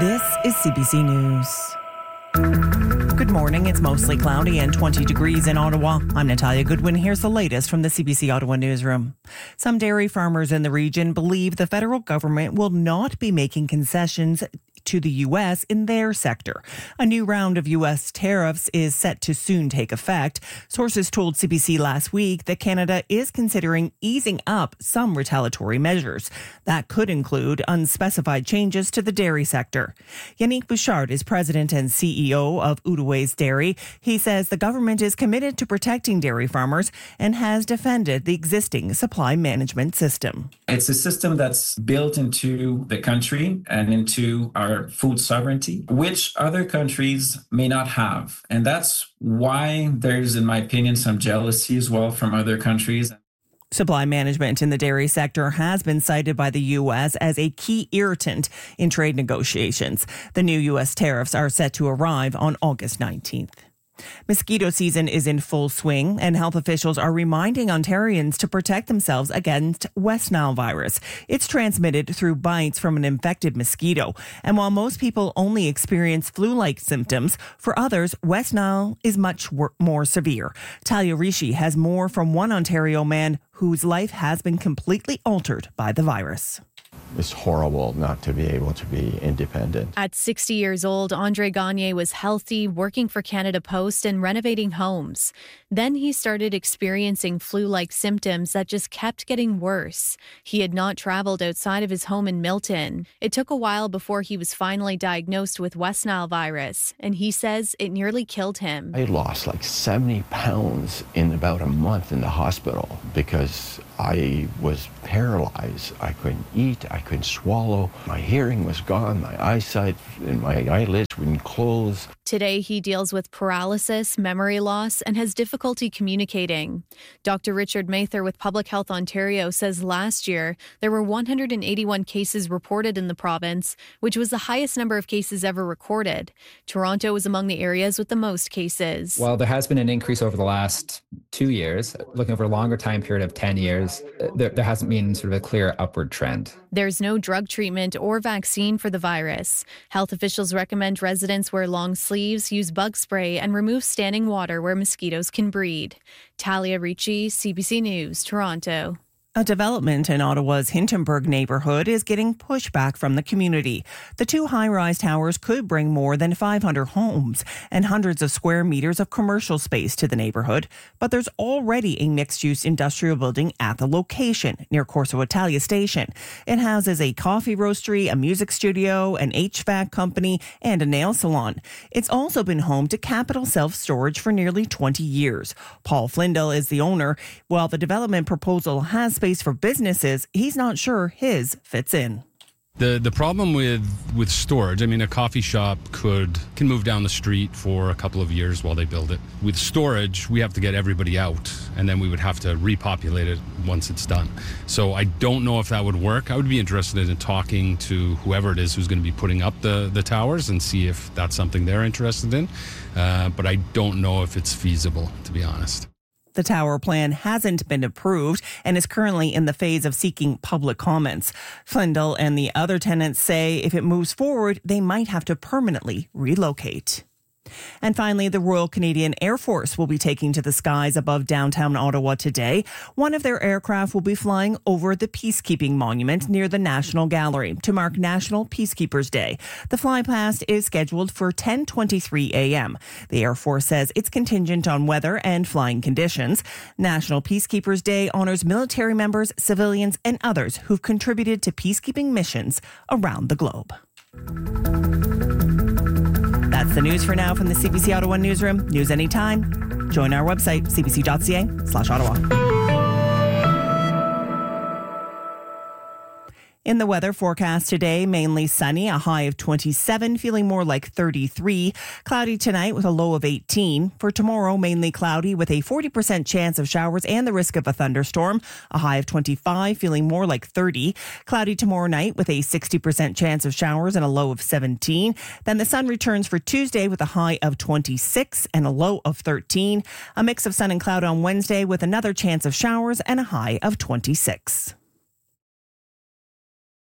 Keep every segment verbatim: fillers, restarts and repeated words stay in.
This is C B C News. Good morning. It's mostly cloudy and twenty degrees in Ottawa. I'm Natalia Goodwin. Here's the latest from the C B C Ottawa newsroom. Some dairy farmers in the region believe the federal government will not be making concessions to the U S in their sector. A new round of U S tariffs is set to soon take effect. Sources told C B C last week that Canada is considering easing up some retaliatory measures. That could include unspecified changes to the dairy sector. Yannick Bouchard is president and C E O of Outaouais Dairy. He says the government is committed to protecting dairy farmers and has defended the existing supply management system. It's a system that's built into the country and into our food sovereignty, which other countries may not have. And that's why there's, in my opinion, some jealousy as well from other countries. Supply management in the dairy sector has been cited by the U S as a key irritant in trade negotiations. The new U S tariffs are set to arrive on August nineteenth. Mosquito season is in full swing, and health officials are reminding Ontarians to protect themselves against West Nile virus. It's transmitted through bites from an infected mosquito. And while most people only experience flu-like symptoms, for others, West Nile is much wor- more severe. Talia Rishi has more from one Ontario man whose life has been completely altered by the virus. It's horrible not to be able to be independent. At sixty years old, Andre Gagne was healthy, working for Canada Post and renovating homes. Then he started experiencing flu-like symptoms that just kept getting worse. He had not traveled outside of his home in Milton. It took a while before he was finally diagnosed with West Nile virus, and he says it nearly killed him. I lost like seventy pounds in about a month in the hospital because I was paralyzed. I couldn't eat. I couldn't swallow. My hearing was gone. My eyesight and my eyelids wouldn't close. Today, he deals with paralysis, memory loss, and has difficulty communicating. Doctor Richard Mather with Public Health Ontario says last year there were one hundred eighty-one cases reported in the province, which was the highest number of cases ever recorded. Toronto was among the areas with the most cases. While there has been an increase over the last two years, looking over a longer time period of ten years, there, there hasn't been sort of a clear upward trend. There's no drug treatment or vaccine for the virus. Health officials recommend residents wear long sleeves, use bug spray, and remove standing water where mosquitoes can breed. Talia Ricci, C B C News, Toronto. A development in Ottawa's Hintonburg neighbourhood is getting pushback from the community. The two high-rise towers could bring more than five hundred homes and hundreds of square metres of commercial space to the neighbourhood, but there's already a mixed-use industrial building at the location near Corso Italia Station. It houses a coffee roastery, a music studio, an H V A C company, and a nail salon. It's also been home to Capital Self-Storage for nearly twenty years. Paul Flindell is the owner. While the development proposal has space for businesses, he's not sure his fits in. The the problem with, with storage, I mean, a coffee shop could can move down the street for a couple of years while they build it. With storage, we have to get everybody out, and then we would have to repopulate it once it's done. So I don't know if that would work. I would be interested in talking to whoever it is who's going to be putting up the, the towers and see if that's something they're interested in. Uh, but I don't know if it's feasible, to be honest. The tower plan hasn't been approved and is currently in the phase of seeking public comments. Flindell and the other tenants say if it moves forward, they might have to permanently relocate. And finally, the Royal Canadian Air Force will be taking to the skies above downtown Ottawa today. One of their aircraft will be flying over the Peacekeeping Monument near the National Gallery to mark National Peacekeepers Day. The flypast is scheduled for ten twenty-three a.m. The Air Force says it's contingent on weather and flying conditions. National Peacekeepers Day honors military members, civilians, and others who've contributed to peacekeeping missions around the globe. That's the news for now from the C B C Ottawa Newsroom. News anytime. Join our website, cbc.ca slash Ottawa. In the weather forecast today, mainly sunny, a high of twenty-seven, feeling more like thirty-three. Cloudy tonight with a low of eighteen. For tomorrow, mainly cloudy with a forty percent chance of showers and the risk of a thunderstorm. A high of twenty-five, feeling more like thirty. Cloudy tomorrow night with a sixty percent chance of showers and a low of seventeen. Then the sun returns for Tuesday with a high of twenty-six and a low of thirteen. A mix of sun and cloud on Wednesday with another chance of showers and a high of twenty-six.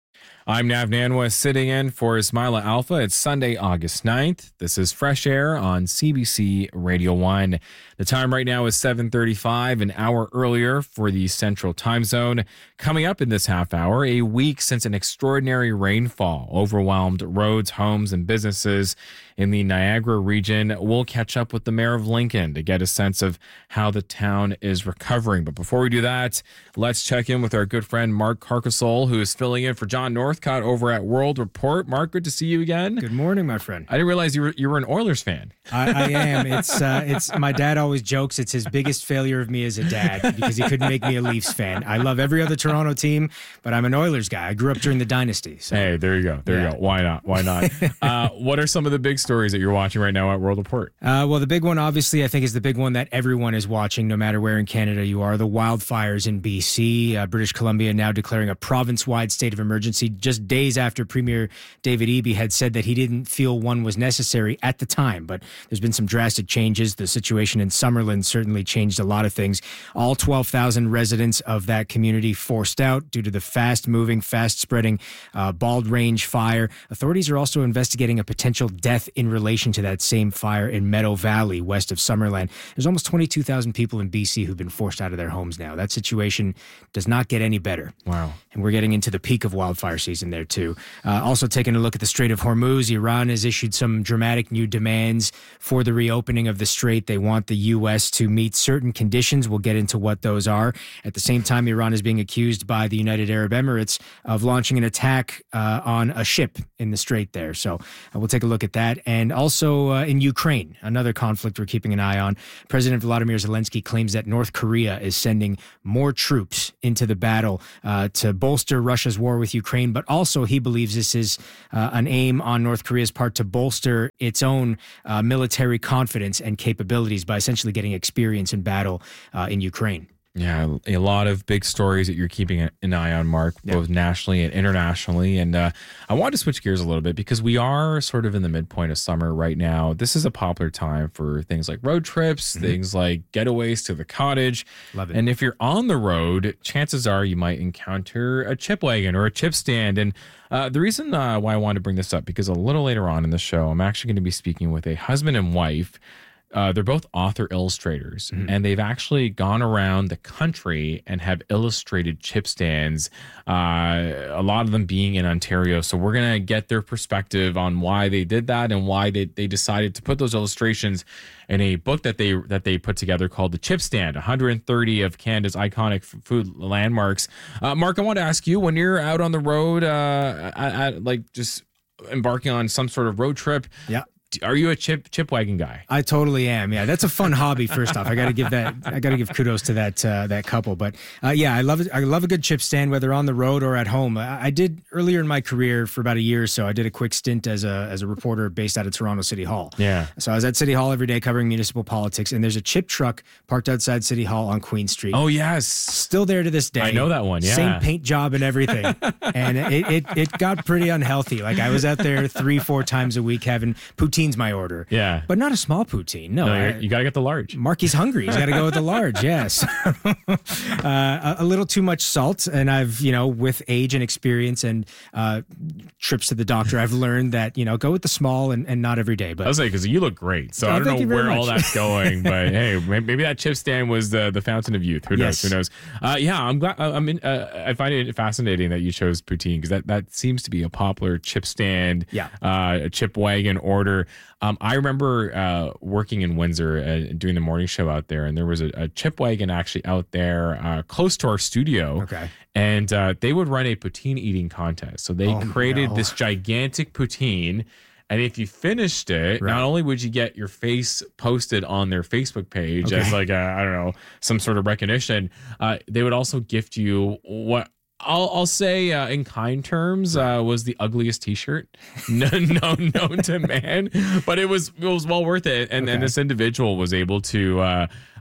I'm Nav Nanwa, sitting in for Ismaila Alpha. It's Sunday, August ninth. This is Fresh Air on C B C Radio one. The time right now is seven thirty-five, an hour earlier for the Central Time Zone. Coming up in this half hour, a week since an extraordinary rainfall overwhelmed roads, homes, and businesses in the Niagara region. We'll catch up with the mayor of Lincoln to get a sense of how the town is recovering. But before we do that, let's check in with our good friend Mark Carcasole, who is filling in for John Northcott over at World Report. Mark, good to see you again. Good morning, my friend. I didn't realize you were you were an Oilers fan. I, I am. It's uh, it's my dad always jokes it's his biggest failure of me as a dad because he couldn't make me a Leafs fan. I love every other Toronto team, but I'm an Oilers guy. I grew up during the dynasty. So. Hey, there you go. There yeah. you go. Why not? Why not? uh, what are some of the big stories that you're watching right now at World Report? Uh, well, the big one, obviously, I think is the big one that everyone is watching, no matter where in Canada you are. The wildfires in B C. Uh, British Columbia now declaring a province-wide state of emergency just days after Premier David Eby had said that he didn't feel one was necessary at the time. But there's been some drastic changes. The situation in Summerlin certainly changed a lot of things. All twelve thousand residents of that community forced out due to the fast-moving, fast-spreading uh, Bald Range fire. Authorities are also investigating a potential death in relation to that same fire in Meadow Valley, west of Summerland. There's almost twenty-two thousand people in B C who've been forced out of their homes now. That situation does not get any better. Wow. And we're getting into the peak of wildfire season there, too. Uh, also taking a look at the Strait of Hormuz, Iran has issued some dramatic new demands for the reopening of the strait. They want the U S to meet certain conditions. We'll get into what those are. At the same time, Iran is being accused by the United Arab Emirates of launching an attack uh, on a ship in the strait there. So uh, we'll take a look at that. And also uh, in Ukraine, another conflict we're keeping an eye on. President Volodymyr Zelensky claims that North Korea is sending more troops into the battle uh, to bolster Russia's war with Ukraine, but also he believes this is uh, an aim on North Korea's part to bolster its own uh, military confidence and capabilities by essentially getting experience in battle uh, in Ukraine. Yeah, a lot of big stories that you're keeping an eye on, Mark, both yeah. nationally and internationally. And uh, I want to switch gears a little bit because we are sort of in the midpoint of summer right now. This is a popular time for things like road trips, mm-hmm. things like getaways to the cottage. Love it. And if you're on the road, chances are you might encounter a chip wagon or a chip stand. And uh, the reason uh, why I wanted to bring this up, because a little later on in the show, I'm actually going to be speaking with a husband and wife. Uh, they're both author illustrators, mm-hmm. and they've actually gone around the country and have illustrated chip stands, uh, a lot of them being in Ontario. So we're going to get their perspective on why they did that and why they, they decided to put those illustrations in a book that they that they put together called The Chip Stand, one hundred thirty of Canada's iconic food landmarks. Uh, Mark, I want to ask you, when you're out on the road, uh, at, at, like just embarking on some sort of road trip, yeah. Are you a chip chip wagon guy? I totally am. Yeah, that's a fun hobby. First off, I got to give that. I got to give kudos to that uh, that couple. But uh, yeah, I love it. I love a good chip stand, whether on the road or at home. I, I did earlier in my career for about a year or so. I did a quick stint as a as a reporter based out of Toronto City Hall. Yeah. So I was at City Hall every day covering municipal politics, and there's a chip truck parked outside City Hall on Queen Street. Oh yes, still there to this day. I know that one. Yeah. Same paint job and everything, and it, it it got pretty unhealthy. Like I was out there three four times a week having poutine's my order. Yeah. But not a small poutine. No. no I, you got to get the large. Marky's hungry. He's got to go with the large. Yes. uh, a, a little too much salt. And I've, you know, with age and experience and uh, trips to the doctor, I've learned that, you know, go with the small and, and not every day. But I was like, because you look great. So oh, I don't know where much. all that's going. But hey, maybe that chip stand was the, the fountain of youth. Who knows? Yes. Who knows? Uh, yeah, I'm glad. I'm in, uh, I find it fascinating that you chose poutine because that, that seems to be a popular chip stand, yeah. uh, a chip wagon order. Um, I remember uh, working in Windsor uh, doing the morning show out there, and there was a, a chip wagon actually out there uh, close to our studio. Okay. And uh, they would run a poutine eating contest. So they oh, created no. this gigantic poutine. And if you finished it, right. not only would you get your face posted on their Facebook page okay. as like, a, I don't know, some sort of recognition, uh, they would also gift you what I'll I'll say uh, in kind terms uh, was the ugliest T-shirt no, no known to man, but it was it was well worth it. And then okay. this individual was able to uh,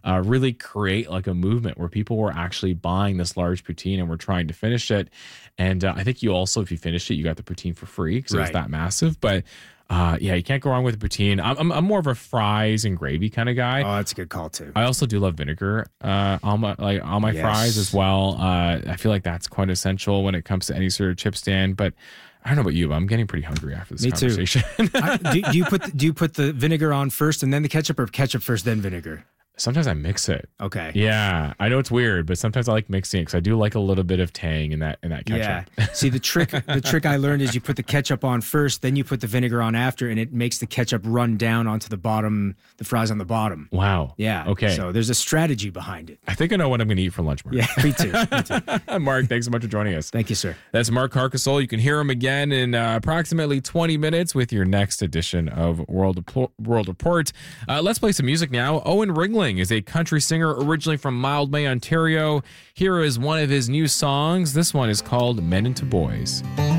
uh, really create like a movement where people were actually buying this large poutine and were trying to finish it. And uh, I think you also, if you finished it, you got the poutine for free because it was Right. that massive. But uh, yeah, you can't go wrong with the poutine. I'm, I'm, I'm more of a fries and gravy kind of guy. Oh, that's a good call too. I also do love vinegar uh, on my like on my Yes. fries as well. Uh, I feel like that's quite essential when it comes to any sort of chip stand. But I don't know about you, but I'm getting pretty hungry after this Me too. conversation. I, do, do you put the, do you put the vinegar on first and then the ketchup, or ketchup first then vinegar? Sometimes I mix it. Okay. Yeah, I know it's weird, but sometimes I like mixing it because I do like a little bit of tang in that in that ketchup. Yeah. See, the trick the trick I learned is you put the ketchup on first, then you put the vinegar on after, and it makes the ketchup run down onto the bottom, the fries on the bottom. Wow. Yeah. Okay. So there's a strategy behind it. I think I know what I'm going to eat for lunch, Mark. Yeah, me too. Me too. Mark, thanks so much for joining us. Thank you, sir. That's Mark Carcasole. You can hear him again in uh, approximately twenty minutes with your next edition of World Report. World Report. Uh, let's play some music now. Owen Ringling is a country singer originally from Mildmay, Ontario. Here is one of his new songs. This one is called Men into Boys.